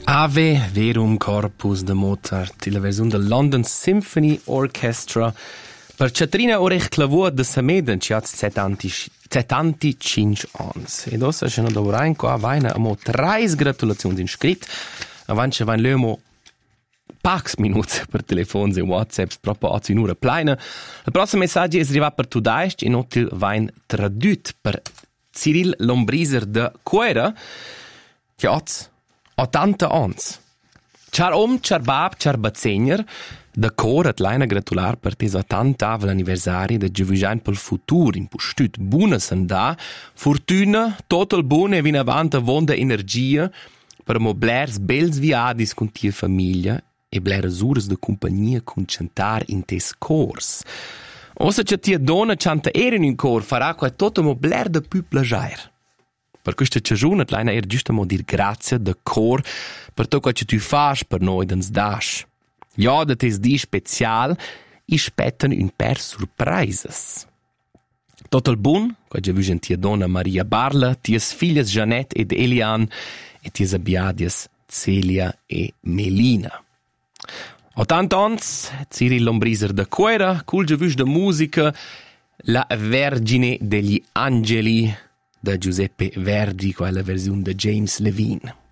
Ave Verum Corpus de Mozart, la versione del London Symphony Orchestra per Caterina Orech Clavur de Sameden, ci ha 75 ans. E dossa c'è una dovrain qua vaina amo 3 gratulazioni inscrit, avanti vain l'uomo pax minuti per telefoni e WhatsApp proprio a un'ora plena. Il prossimo messaggio è arrivato per tu daist e notil vain tradut per Cyril Lombriser de Cuera, che ha 80 ans. Char char bab, char bazzegner, da cor at leina gratular per tes 80 l'anniversari de Giuvigian pel futur in pustut buna sanda, fortuna, total bune e vin avanti vonda energia per mo blers bels viadis con tia famiglia e blers ures de compagnia concentar in tes cors. Ossa che tia donna chanta erin in cor farà qua toto mo bler de più plagiair. Per questa stagione leina er giusto mo dir grazie de cor per to che tu fas per noi dans dash. Ja, dat es di special i spetten un per surprises. Total bun, qua già vugen tia donna Maria Barla, ties filhas Janette ed Elian e ties abiadias Celia e Melina. 80 ans, Cyril Lombriser de Cuera, cul già vuge de musica, La Vergine degli Angeli, da Giuseppe Verdi, quella versione da James Levine.